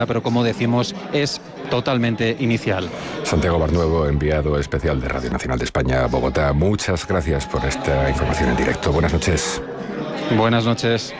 pero como decimos, es totalmente inicial. Santiago Barnuevo, enviado especial de Radio Nacional de España a Bogotá. Muchas gracias por esta información en directo. Buenas noches. Buenas noches.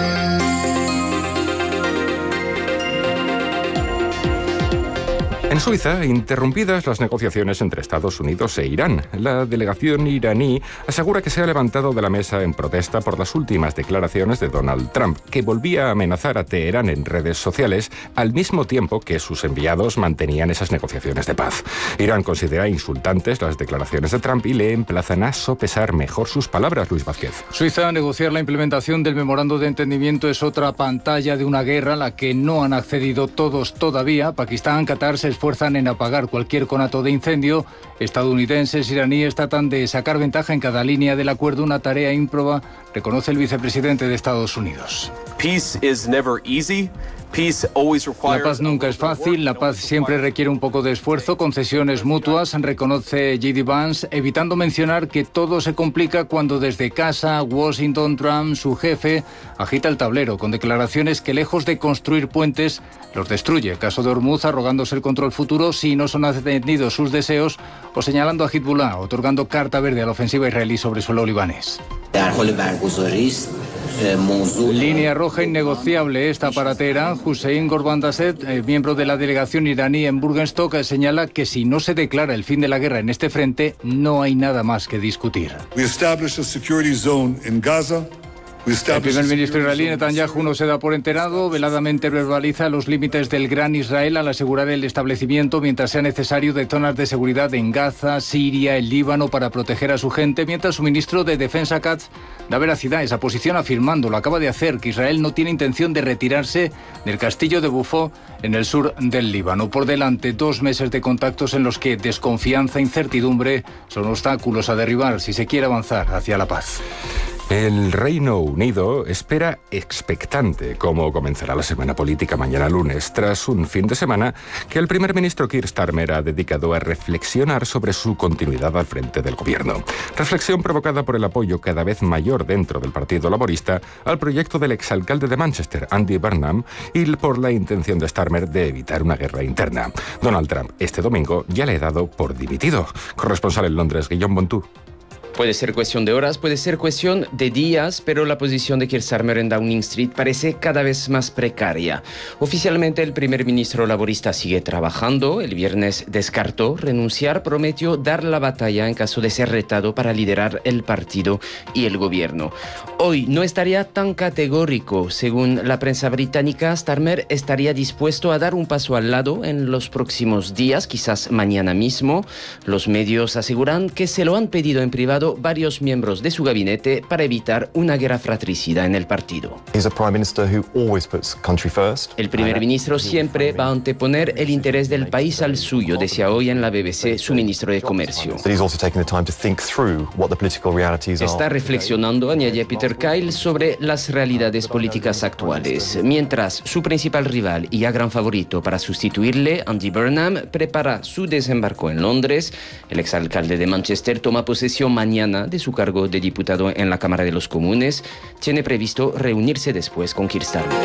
En Suiza, interrumpidas las negociaciones entre Estados Unidos e Irán, la delegación iraní asegura que se ha levantado de la mesa en protesta por las últimas declaraciones de Donald Trump, que volvía a amenazar a Teherán en redes sociales al mismo tiempo que sus enviados mantenían esas negociaciones de paz. Irán considera insultantes las declaraciones de Trump y le emplazan a sopesar mejor sus palabras. Luis Vázquez. Suiza, negociar la implementación del memorando de entendimiento es otra pantalla de una guerra a la que no han accedido todos todavía. Pakistán, Qatar se esfuerzan en apagar cualquier conato de incendio. Estadounidenses, iraníes tratan de sacar ventaja en cada línea del acuerdo, una tarea ímproba, reconoce el vicepresidente de Estados Unidos. Peace is never easy. La paz nunca es fácil, la paz siempre requiere un poco de esfuerzo, concesiones mutuas, reconoce J.D. Vance, evitando mencionar que todo se complica cuando desde casa Washington, Trump, su jefe, agita el tablero con declaraciones que lejos de construir puentes, los destruye. Caso de Hormuz, arrogándose el control futuro si no son atendidos sus deseos, o señalando a Hezbollah, otorgando carta verde a la ofensiva israelí sobre suelo libanés. Línea roja innegociable esta para Teherán. Hussein Ghorbandaset, miembro de la delegación iraní en Burgenstock, señala que si no se declara el fin de la guerra en este frente, no hay nada más que discutir. El primer ministro israelí Netanyahu no se da por enterado, veladamente verbaliza los límites del Gran Israel al asegurar el establecimiento mientras sea necesario de zonas de seguridad en Gaza, Siria, el Líbano para proteger a su gente, mientras su ministro de Defensa Katz da veracidad a esa posición afirmando, lo acaba de hacer, que Israel no tiene intención de retirarse del castillo de Bufo en el sur del Líbano. Por delante, 2 meses de contactos en los que desconfianza e incertidumbre son obstáculos a derribar si se quiere avanzar hacia la paz. El Reino Unido espera expectante cómo comenzará la semana política mañana lunes, tras un fin de semana que el primer ministro Keir Starmer ha dedicado a reflexionar sobre su continuidad al frente del gobierno. Reflexión provocada por el apoyo cada vez mayor dentro del Partido Laborista al proyecto del exalcalde de Manchester, Andy Burnham, y por la intención de Starmer de evitar una guerra interna. Donald Trump este domingo ya le ha dado por dimitido. Corresponsal en Londres, Guillaume Bontú. Puede ser cuestión de horas, puede ser cuestión de días, pero la posición de Keir Starmer en Downing Street parece cada vez más precaria. Oficialmente, el primer ministro laborista sigue trabajando. El viernes descartó renunciar, prometió dar la batalla en caso de ser retado para liderar el partido y el gobierno. Hoy no estaría tan categórico. Según la prensa británica, Starmer estaría dispuesto a dar un paso al lado en los próximos días, quizás mañana mismo. Los medios aseguran que se lo han pedido en privado varios miembros de su gabinete para evitar una guerra fratricida en el partido. El primer ministro siempre va a anteponer el interés del país al suyo, decía hoy en la BBC su ministro de Comercio. Está reflexionando, añade Peter Kyle, sobre las realidades políticas actuales, mientras su principal rival y ya gran favorito para sustituirle, Andy Burnham, prepara su desembarco en Londres. El exalcalde de Manchester toma posesión mañana de su cargo de diputado en la Cámara de los Comunes. Tiene previsto reunirse después con Keir Starmer.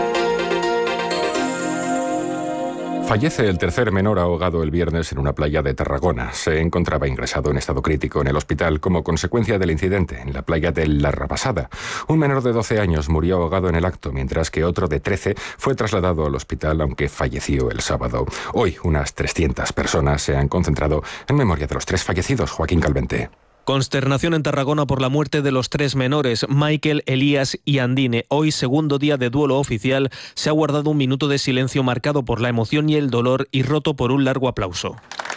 Fallece el tercer menor ahogado el viernes en una playa de Tarragona. Se encontraba ingresado en estado crítico en el hospital como consecuencia del incidente en la playa de La Rabasada. Un menor de 12 años murió ahogado en el acto, mientras que otro de 13 fue trasladado al hospital, aunque falleció el sábado. Hoy, unas 300 personas se han concentrado en memoria de los 3 fallecidos. Joaquín Calvente. Consternación en Tarragona por la muerte de los 3 menores, Michael, Elías y Andine. Hoy, segundo día de duelo oficial, se ha guardado un minuto de silencio marcado por la emoción y el dolor y roto por un largo aplauso.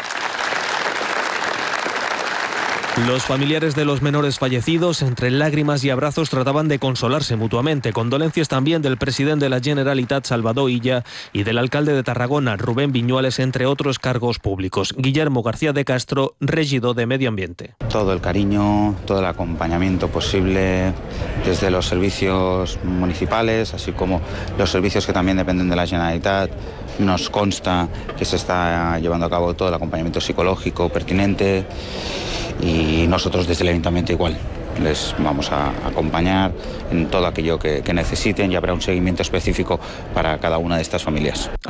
Los familiares de los menores fallecidos, entre lágrimas y abrazos, trataban de consolarse mutuamente. Condolencias también del presidente de la Generalitat, Salvador Illa, y del alcalde de Tarragona, Rubén Viñuales, entre otros cargos públicos. Guillermo García de Castro, regidor de Medio Ambiente. Todo el cariño, todo el acompañamiento posible desde los servicios municipales, así como los servicios que también dependen de la Generalitat. Nos consta que se está llevando a cabo todo el acompañamiento psicológico pertinente y nosotros desde el Ayuntamiento igual. Les vamos a acompañar en todo aquello que necesiten y habrá un seguimiento específico para cada una de estas familias.